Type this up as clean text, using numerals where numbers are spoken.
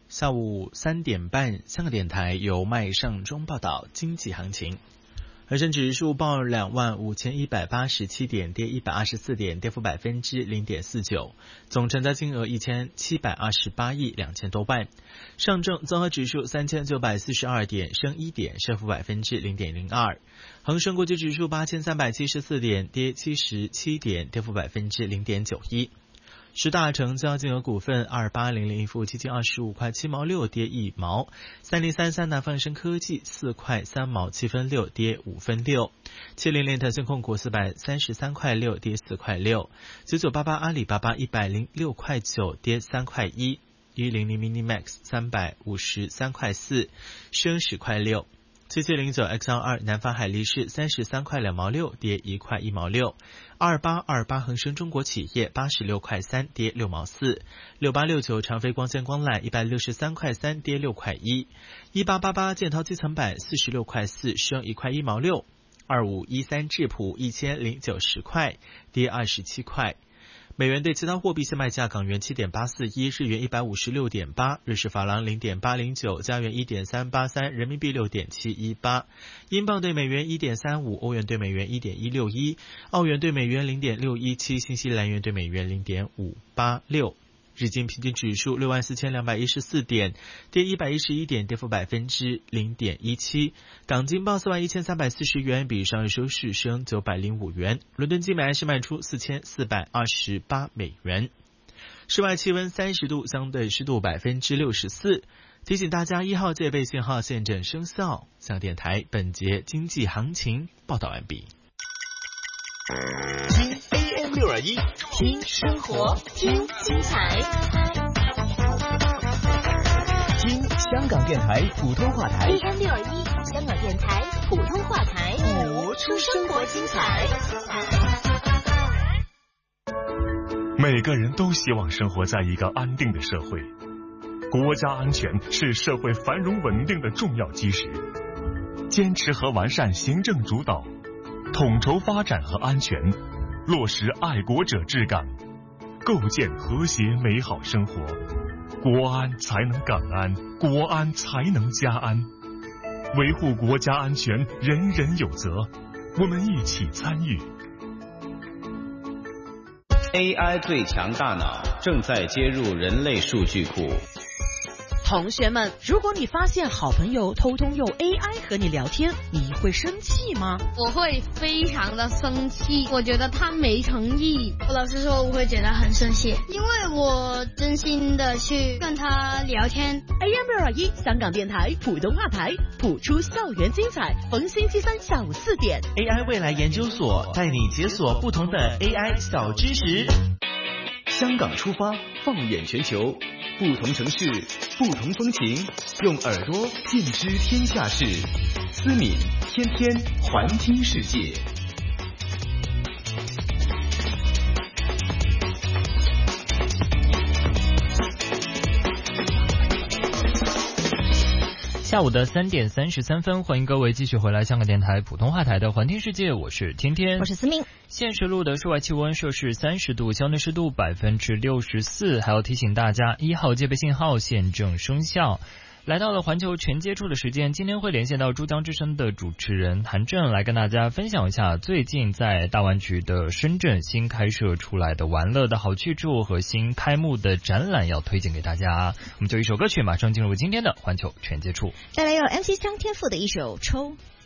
下午3点半，香港电台由麦尚中报道经济行情。恒生指数报25,187点，跌124点，跌幅0.49%，总成交金额1728亿2千多万。上证综合指数3942点，升1点，升幅0.02%。恒生国际指数8374点，跌77点，跌幅0.91%。十大成交金额股份，2800富基金25块7毛6，跌1毛；3033南方生科技4块3毛7分6，跌5分6；700腾讯控股433块6，跌4块6；9988阿里巴巴106块9，跌3块1；100 Minimax 353块4，升10块6；7709 XL2 南方海力士33块2毛6，跌1块1毛6；2828恒生中国企业86块3，跌6毛4；6869长飞光纤光缆163块3，跌6块1；1888建滔基层板46块4，升1块1毛6；2513智普1090块，跌27块。美元对其他货币现卖价：港元7.841，日元156.8，瑞士法郎0.809，加元1.383，人民币6.718，英镑对美元1.35，欧元对美元1.161，澳元对美元0.617，新西兰元对美元0.586。日经平均指数64214点，跌111点，跌幅0.17%。港金报41340元，比上日收市升905元。伦敦金每安士卖出4428美元。室外气温30度，相对湿度64%。提醒大家，1号戒备信号现正生效。香港电台本节经济行情报道完毕。 听 AM621，听生活，听精彩，听香港电台普通话台。AM621，香港电台普通话台，播出生活精彩。 每个人都希望生活在一个安定的社会，国家安全是社会繁荣稳定的重要基石。坚持和完善行政主导，统筹发展和安全，落实爱国者治港，构建和谐美好生活。国安才能港安，国安才能家安。维护国家安全，人人有责，我们一起参与。 AI 最强大脑正在接入人类数据库。 同学们，如果你发现好朋友偷偷用 AI 和你聊天，你会生气吗？ 我会非常的生气，我觉得他没诚意。 我老实说，我会觉得很生气，因为我真心的去跟他聊天。 AM621香港电台普通话台，谱出校园精彩，逢星期三下午4点。 AI 未来研究所带你解锁不同的 AI 小知识。 香港出发，放眼全球，不同城市，不同风情，用耳朵尽知天下事。思敏天天环听世界。 下午的3点33分，欢迎各位继续回来香港电台普通话台的环听世界，我是天天， 我是思敏。 现时录的室外气温摄氏30度，相对湿度64%，还要提醒大家1号戒备信号现正生效。来到了环球全接触的时间，今天会连线到珠江之声的主持人韩正，来跟大家分享一下最近在大湾区的深圳新开设出来的玩乐的好去处和新开幕的展览要推荐给大家。我们就一首歌曲马上进入今天的环球全接触， 带来有 MC 张天赋的一首抽。